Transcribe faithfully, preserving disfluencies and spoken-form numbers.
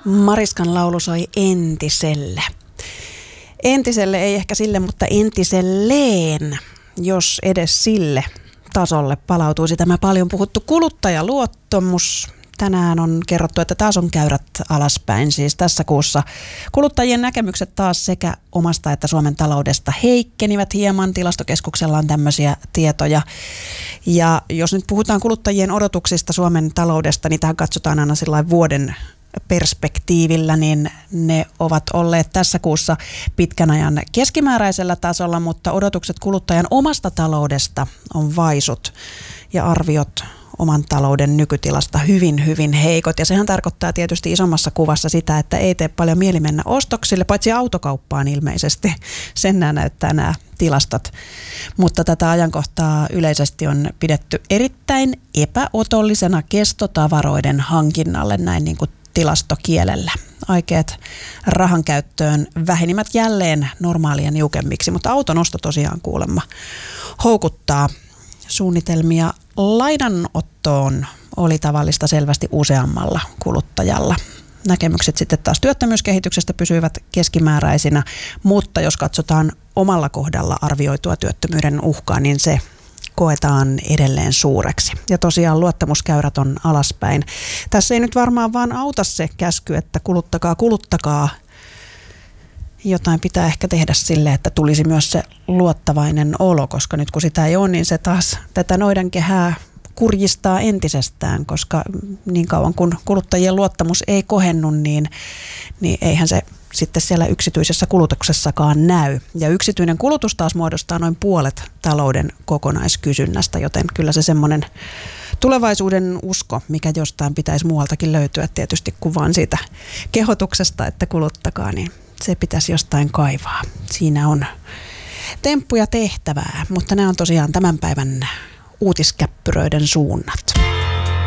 Mariskan laulu soi entiselle. Entiselle ei ehkä sille, mutta entiselleen, jos edes sille tasolle palautuisi tämä paljon puhuttu kuluttajaluottamus. Tänään on kerrottu, että taas on käyrät alaspäin. Siis tässä kuussa kuluttajien näkemykset taas sekä omasta että Suomen taloudesta heikkenivät hieman. Tilastokeskuksella on tämmöisiä tietoja. Ja jos nyt puhutaan kuluttajien odotuksista Suomen taloudesta, niin tähän katsotaan aina sellainen vuoden perspektiivillä, niin ne ovat olleet tässä kuussa pitkän ajan keskimääräisellä tasolla, mutta odotukset kuluttajan omasta taloudesta on vaisut ja arviot oman talouden nykytilasta hyvin, hyvin heikot. Ja sehän tarkoittaa tietysti isommassa kuvassa sitä, että ei tee paljon mieli mennä ostoksille, paitsi autokauppaan ilmeisesti. Sen nämä näyttää nämä tilastot. Mutta tätä ajankohtaa yleisesti on pidetty erittäin epäotollisena kestotavaroiden hankinnalle, näin niin kuin tilastokielellä. Aikeet rahan käyttöön vähenimät jälleen normaalia niukemmiksi, mutta auton osto tosiaan kuulemma houkuttaa. Suunnitelmia lainanottoon oli tavallista selvästi useammalla kuluttajalla. Näkemykset sitten taas työttömyyskehityksestä pysyivät keskimääräisinä, mutta jos katsotaan omalla kohdalla arvioitua työttömyyden uhkaa, niin se koetaan edelleen suureksi. Ja tosiaan luottamuskäyrät on alaspäin. Tässä ei nyt varmaan vaan auta se käsky, että kuluttakaa, kuluttakaa. Jotain pitää ehkä tehdä sille, että tulisi myös se luottavainen olo, koska nyt kun sitä ei ole, niin se taas tätä noidankehää kurjistaa entisestään, koska niin kauan kun kuluttajien luottamus ei kohennu, niin, niin eihän se sitten siellä yksityisessä kulutuksessakaan näy. Ja yksityinen kulutus taas muodostaa noin puolet talouden kokonaiskysynnästä, joten kyllä se semmoinen tulevaisuuden usko, mikä jostain pitäisi muualtakin löytyä tietysti kuvaan siitä kehotuksesta, että kuluttakaa, niin se pitäisi jostain kaivaa. Siinä on temppuja tehtävää, mutta nämä on tosiaan tämän päivän uutiskäppyröiden suunnat.